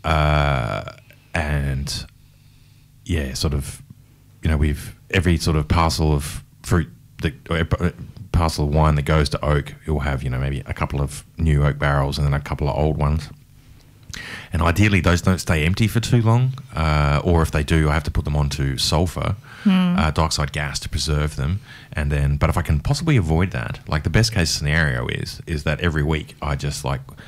and yeah, sort of, we've every sort of parcel of fruit, parcel of wine that goes to oak, it will have, maybe a couple of new oak barrels and then a couple of old ones. And ideally, those don't stay empty for too long, or if they do, I have to put them onto sulfur dioxide gas to preserve them. And then, but if I can possibly avoid that, like the best case scenario is that every week I just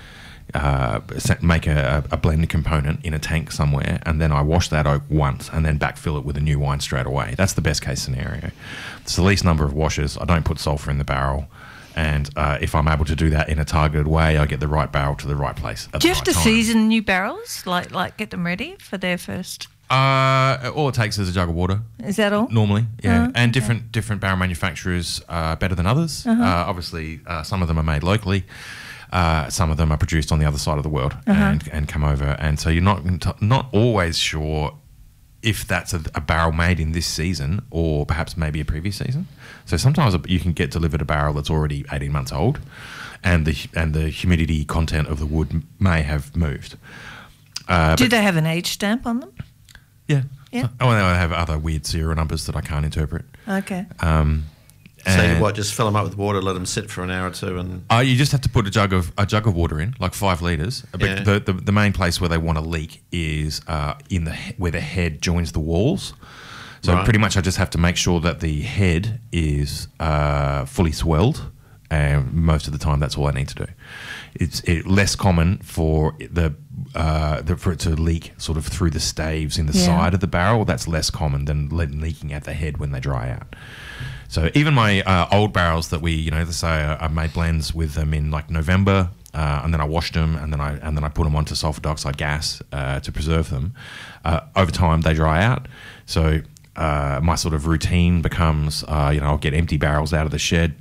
make a blended component in a tank somewhere, and then I wash that oak once and then backfill it with a new wine straight away. That's the best case scenario. It's the least number of washes. I don't put sulfur in the barrel. And if I'm able to do that in a targeted way, I get the right barrel to the right place at Do the you right have to time. season new barrels, like get them ready for their first? All it takes is a jug of water. Is that all? Normally, yeah. And okay. different barrel manufacturers are better than others. Obviously, some of them are made locally. Some of them are produced on the other side of the world and come over. And so you're not always sure if that's a barrel made in this season or perhaps maybe a previous season. So sometimes you can get delivered a barrel that's already 18 months old, and the humidity content of the wood may have moved. Do they have an age stamp on them? Yeah. Yeah. Oh, and they have other weird serial numbers that I can't interpret. Okay. So you just fill them up with water, let them sit for an hour or two, and you just have to put a jug of water in, like 5 litres. Yeah. But the main place where they want to leak is where the head joins the walls. So Right. pretty much I just have to make sure that the head is fully swelled, and most of the time that's all I need to do. It's less common for for it to leak sort of through the staves in the side of the barrel. That's less common than leaking at the head when they dry out. So even my old barrels that we, let's say I made blends with them in like November, and then I washed them, and then I put them onto sulfur dioxide gas to preserve them. Over time, they dry out. So my sort of routine becomes, I'll get empty barrels out of the shed,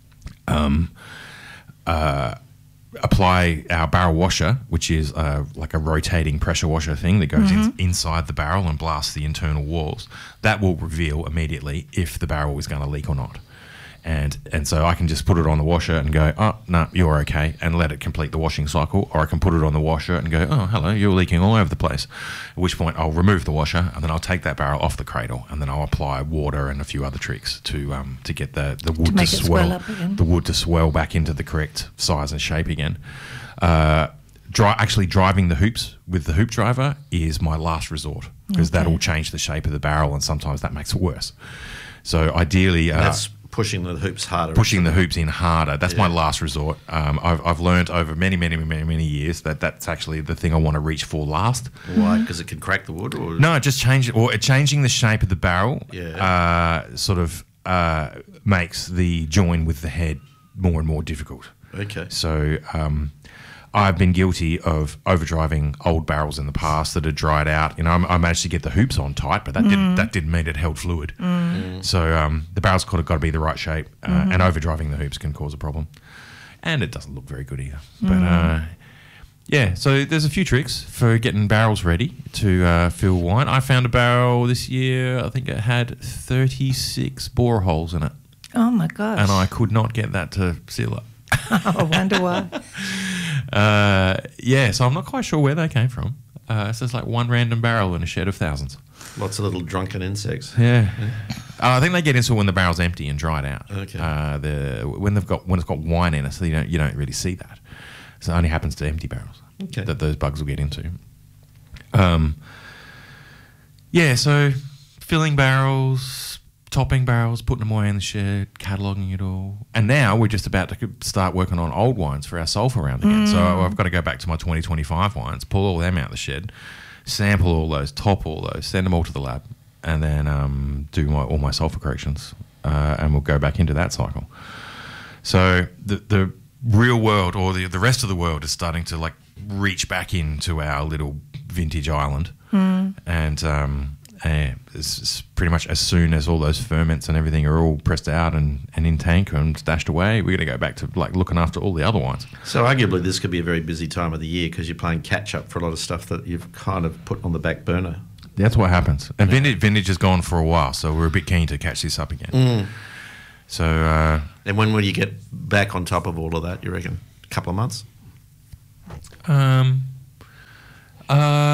apply our barrel washer, which is like a rotating pressure washer thing that goes inside the barrel and blasts the internal walls. That will reveal immediately if the barrel is going to leak or not. And so I can just put it on the washer and go, oh, no, you're okay, and let it complete the washing cycle. Or I can put it on the washer and go, oh, hello, you're leaking all over the place. At which point I'll remove the washer, and then I'll take that barrel off the cradle, and then I'll apply water and a few other tricks to get the wood to swell up again. the wood to swell back into the correct size and shape again. Actually driving the hoops with the hoop driver is my last resort, because that'll change the shape of the barrel, and sometimes that makes it worse. So ideally, that's pushing the hoops harder. Pushing the hoops in harder. That's my last resort. I've learned over many years that that's actually the thing I want to reach for last. Why? Because it can crack the wood? Or? No, just changing the shape of the barrel sort of makes the join with the head more and more difficult. Okay. So I've been guilty of overdriving old barrels in the past that had dried out. I managed to get the hoops on tight, but that didn't mean it held fluid. So the barrel's got to be the right shape, and overdriving the hoops can cause a problem. And it doesn't look very good either. But so there's a few tricks for getting barrels ready to fill wine. I found a barrel this year, I think it had 36 bore holes in it. Oh, my gosh. And I could not get that to seal up. I wonder why. So I'm not quite sure where they came from. So it's like one random barrel in a shed of thousands. Lots of little drunken insects. Yeah. I think they get into it when the barrel's empty and dried out. Okay. When it's got wine in it, so you don't really see that. So it only happens to empty barrels that those bugs will get into. So filling barrels, topping barrels, putting them away in the shed, cataloguing it all. And now we're just about to start working on old wines for our sulphur round again. So I've got to go back to my 2025 wines, pull all them out of the shed, sample all those, top all those, send them all to the lab, and then do all my sulphur corrections, and we'll go back into that cycle. So the real world, or the rest of the world, is starting to like reach back into our little vintage island, and it's pretty much as soon as all those ferments and everything are all pressed out and in tank and stashed away, we're going to go back to like looking after all the other wines. So arguably this could be a very busy time of the year because you're playing catch up for a lot of stuff that you've kind of put on the back burner. That's what happens. And vintage has gone for a while, so we're a bit keen to catch this up again. So and when will you get back on top of all of that, you reckon? A couple of months?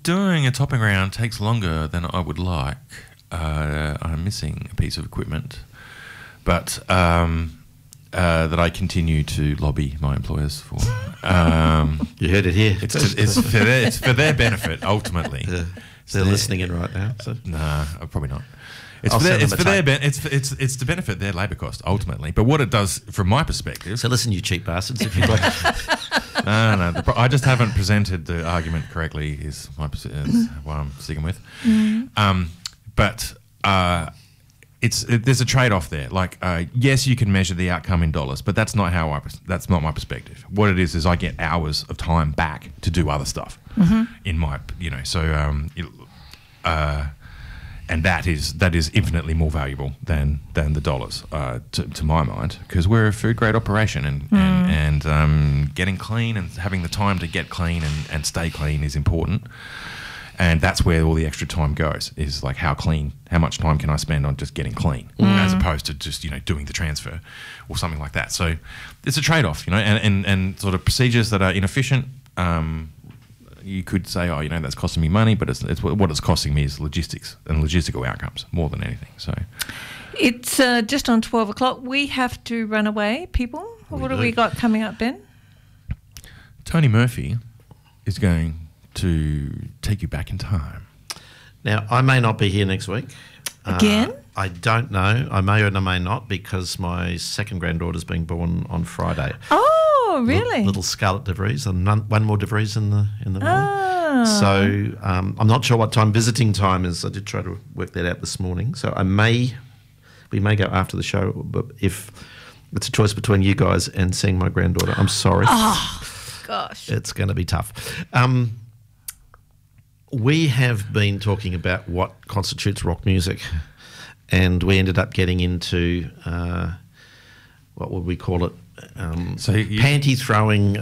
doing a topping round takes longer than I would like. I'm missing a piece of equipment, but that I continue to lobby my employers for. You heard it here. It's for their benefit ultimately. They're listening in right now. So. Nah, probably not. It's I'll for their, send it's them for a their tape. it's to benefit their labour cost ultimately. But what it does from my perspective. So listen, you cheap bastards, if you'd like. No. I just haven't presented the argument correctly. Is what I'm sticking with. But there's a trade-off there. Like, yes, you can measure the outcome in dollars, but that's not that's not my perspective. What it is I get hours of time back to do other stuff in my, and that is infinitely more valuable than the dollars to my mind, because we're a food grade operation and getting clean and having the time to get clean and stay clean is important. And that's where all the extra time goes, is like how much time can I spend on just getting clean as opposed to just, doing the transfer or something like that. So it's a trade-off, and sort of procedures that are inefficient. You could say, that's costing me money, but it's what it's costing me is logistics and logistical outcomes more than anything. So it's just on 12 o'clock. We have to run away, people. What have we got coming up, Ben? Tony Murphy is going to take you back in time. Now, I may not be here next week. Again? I don't know. I may or I may not, because my second granddaughter's being born on Friday. Oh, really? Little Scarlett DeVries, and one more DeVries in the morning. Oh. So I'm not sure what time visiting time is. I did try to work that out this morning. So we may go after the show, but if it's a choice between you guys and seeing my granddaughter, I'm sorry. Oh, gosh. It's going to be tough. We have been talking about what constitutes rock music, and we ended up getting into what would we call it? Panty throwing,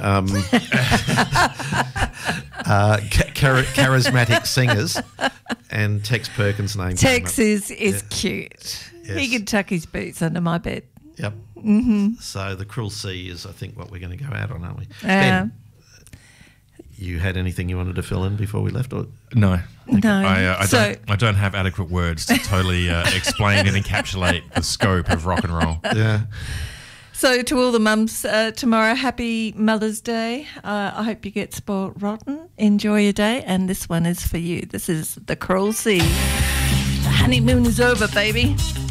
charismatic singers, and Tex Perkins' name. Tex is cute. Yes. He can tuck his boots under my bed. Yep. Mm-hmm. So the Cruel Sea is, I think, what we're going to go out on, aren't we? Ben, you had anything you wanted to fill in before we left? Or? No. No. I don't have adequate words to totally explain and encapsulate the scope of rock and roll. Yeah. So to all the mums tomorrow, happy Mother's Day. I hope you get spoilt rotten. Enjoy your day, and this one is for you. This is The Cruel Sea. The honeymoon is over, baby.